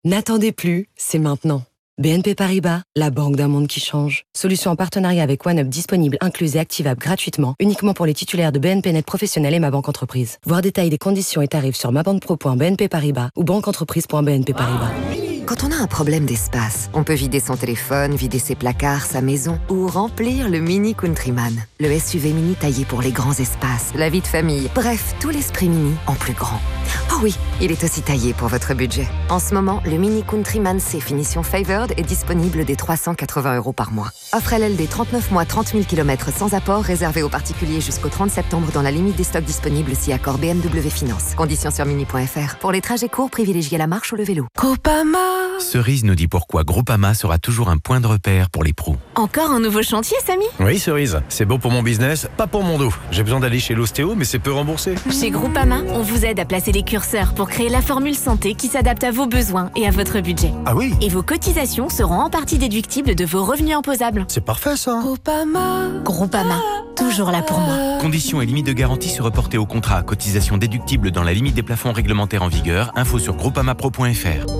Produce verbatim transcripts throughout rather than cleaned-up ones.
N'attendez plus, c'est maintenant. B N P Paribas, la banque d'un monde qui change. Solution en partenariat avec OneUp disponible, incluse et activable gratuitement, uniquement pour les titulaires de B N P Net Professionnel et Ma Banque Entreprise. Voir détails des conditions et tarifs sur mabanquepro point b n p paribas ou banqueentreprise point b n p paribas. Quand on a un problème d'espace, on peut vider son téléphone, vider ses placards, sa maison ou remplir le Mini Countryman. Le S U V mini taillé pour les grands espaces, la vie de famille, bref, tout l'esprit mini en plus grand. Oh oui, il est aussi taillé pour votre budget. En ce moment, le Mini Countryman C finition Favored est disponible dès trois cent quatre-vingts euros par mois. Offre L L D trente-neuf mois, trente mille kilomètres sans apport, réservé aux particuliers jusqu'au trente septembre dans la limite des stocks disponibles si accord B M W Finance. Conditions sur mini point f r. Pour les trajets courts, privilégiez la marche ou le vélo. Groupama. Cerise nous dit pourquoi Groupama sera toujours un point de repère pour les pros. Encore un nouveau chantier, Samy ? Oui, Cerise, c'est bon pour mon business, pas pour mon dos. J'ai besoin d'aller chez l'ostéo, mais c'est peu remboursé. Chez Groupama, on vous aide à placer les curseurs pour créer la formule santé qui s'adapte à vos besoins et à votre budget. Ah oui ? Et vos cotisations seront en partie déductibles de vos revenus imposables. C'est parfait ça. Groupama. Groupama, toujours là pour moi. Conditions et limites de garantie se reporter au contrat. Cotisation déductible dans la limite des plafonds réglementaires en vigueur. Info sur groupamapro point f r.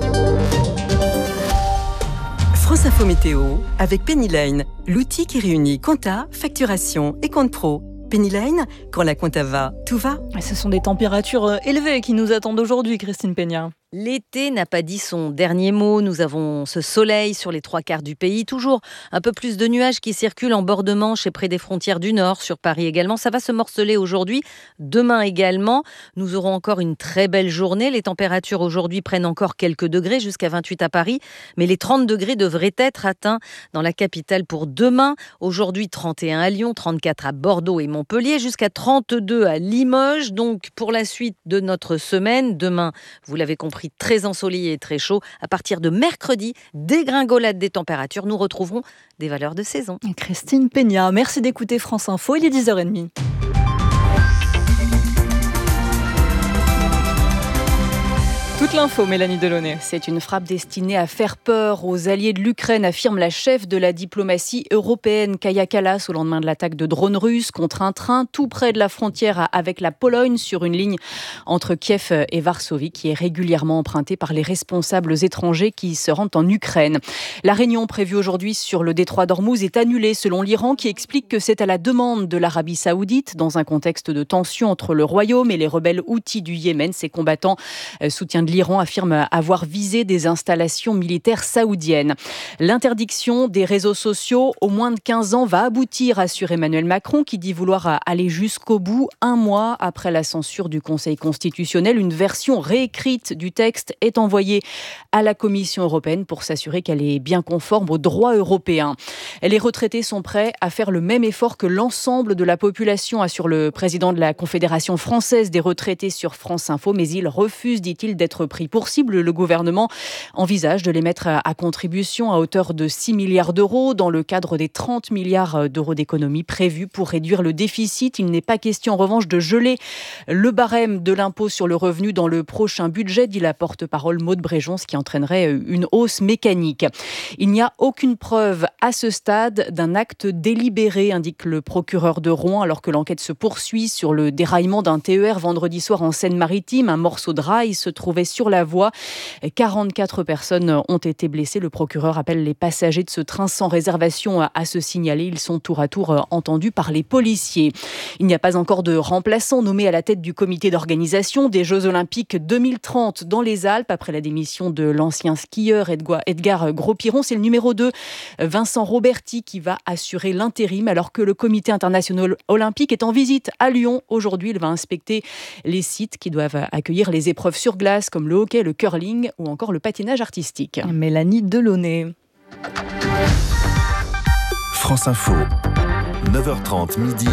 France Info Météo avec Pennyline, l'outil qui réunit compta, facturation et compte pro. Pennyline, quand la compta va, tout va. Ce sont des températures élevées qui nous attendent aujourd'hui, Christine Peña. L'été n'a pas dit son dernier mot. Nous avons ce soleil sur les trois quarts du pays. Toujours un peu plus de nuages qui circulent en bord de Manche et près des frontières du Nord, sur Paris également. Ça va se morceler aujourd'hui, demain également. Nous aurons encore une très belle journée. Les températures aujourd'hui prennent encore quelques degrés, jusqu'à vingt-huit à Paris. Mais les trente degrés devraient être atteints dans la capitale pour demain. Aujourd'hui, trente et un à Lyon, trente-quatre à Bordeaux et Montpellier, jusqu'à trente-deux à Limoges. Donc, pour la suite de notre semaine, demain, vous l'avez compris, très ensoleillé et très chaud. À partir de mercredi, dégringolade des températures, nous retrouverons des valeurs de saison. Christine Peña, merci d'écouter France Info, il est dix heures trente. Toute l'info, Mélanie Delaunay. C'est une frappe destinée à faire peur aux alliés de l'Ukraine, affirme la chef de la diplomatie européenne, Kaja Kallas, au lendemain de l'attaque de drones russes contre un train tout près de la frontière avec la Pologne, sur une ligne entre Kiev et Varsovie, qui est régulièrement empruntée par les responsables étrangers qui se rendent en Ukraine. La réunion prévue aujourd'hui sur le détroit d'Ormuz est annulée, selon l'Iran, qui explique que c'est à la demande de l'Arabie Saoudite, dans un contexte de tension entre le Royaume et les rebelles houthis du Yémen. Ces combattants soutiennent l'Iran affirme avoir visé des installations militaires saoudiennes. L'interdiction des réseaux sociaux aux moins de quinze ans va aboutir, assure Emmanuel Macron, qui dit vouloir aller jusqu'au bout. Un mois après la censure du Conseil constitutionnel, une version réécrite du texte est envoyée à la Commission européenne pour s'assurer qu'elle est bien conforme au droit européen. Les retraités sont prêts à faire le même effort que l'ensemble de la population, assure le président de la Confédération française des retraités sur France Info, mais il refuse, dit-il, d'être pris pour cible. Le gouvernement envisage de les mettre à contribution à hauteur de six milliards d'euros dans le cadre des trente milliards d'euros d'économies prévus pour réduire le déficit. Il n'est pas question en revanche de geler le barème de l'impôt sur le revenu dans le prochain budget, dit la porte-parole Maude Bréjon, ce qui entraînerait une hausse mécanique. Il n'y a aucune preuve à ce stade d'un acte délibéré, indique le procureur de Rouen, alors que l'enquête se poursuit sur le déraillement d'un T E R vendredi soir en Seine-Maritime. Un morceau de rail se trouvait sur la voie. quarante-quatre personnes ont été blessées. Le procureur appelle les passagers de ce train sans réservation à se signaler. Ils sont tour à tour entendus par les policiers. Il n'y a pas encore de remplaçant nommé à la tête du comité d'organisation des Jeux Olympiques deux mille trente dans les Alpes. Après la démission de l'ancien skieur Edgar Gros-Piron, c'est le numéro deux, Vincent Roberti, qui va assurer l'intérim alors que le comité international olympique est en visite à Lyon. Aujourd'hui, il va inspecter les sites qui doivent accueillir les épreuves sur glace comme le hockey, le curling ou encore le patinage artistique. Mélanie Delaunay. France Info, neuf heures trente midi,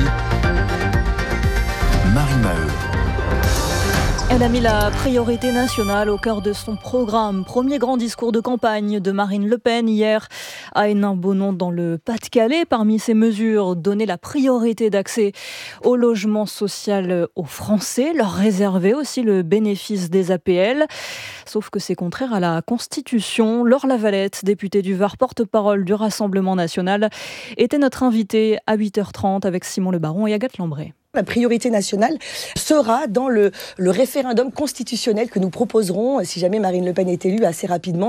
Marie Maheu. Elle a mis la priorité nationale au cœur de son programme. Premier grand discours de campagne de Marine Le Pen hier à Hénin-Beaunon dans le Pas-de-Calais. Parmi ces mesures, donner la priorité d'accès au logement social aux Français, leur réserver aussi le bénéfice des A P L. Sauf que c'est contraire à la Constitution. Laure Lavalette, députée du Var, porte-parole du Rassemblement national, était notre invitée à huit heures trente avec Simon Le Baron et Agathe Lambray. La priorité nationale sera dans le, le référendum constitutionnel que nous proposerons si jamais Marine Le Pen est élue assez rapidement.